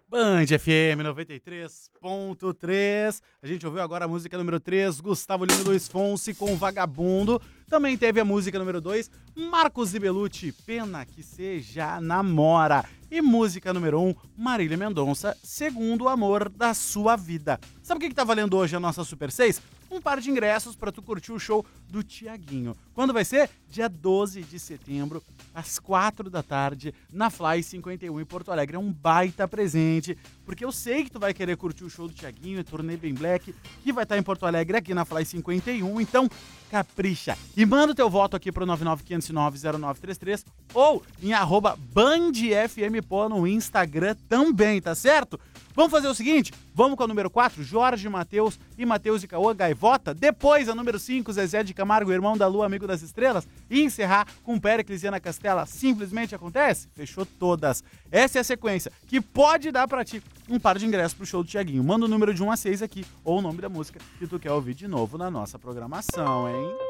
Band FM 93.3. A gente ouviu agora a música número 3, Gustavo Lima e Luiz Fonsi com Vagabundo. Também teve a música número 2, Marcos e Belucci, Pena que Seja Namora. E música número 1, Marília Mendonça, Segundo o Amor da Sua Vida. Sabe o que tá valendo hoje a nossa Super 6? Um par de ingressos pra tu curtir o show do Tiaguinho. Quando vai ser? Dia 12 de setembro, às 4 da tarde, na Fly 51 em Porto Alegre. É um baita presente, porque eu sei que tu vai querer curtir o show do Tiaguinho, Turnê Bem Black, que vai estar em Porto Alegre aqui na Fly 51. Então, capricha. E manda o teu voto aqui pro 995090933 ou em @BandFMPO no Instagram também, tá certo? Vamos fazer o seguinte, vamos com a número 4, Jorge Mateus e Mateus de Cauã, Gaivota. Depois a número 5, Zezé de Camargo, Irmão da Lua, Amigo das Estrelas. E encerrar com Péricles e Ana Castela. Simplesmente Acontece? Fechou todas. Essa é a sequência que pode dar pra ti um par de ingressos pro show do Tiaguinho. Manda o número de 1 a 6 aqui ou o nome da música que tu quer ouvir de novo na nossa programação, hein?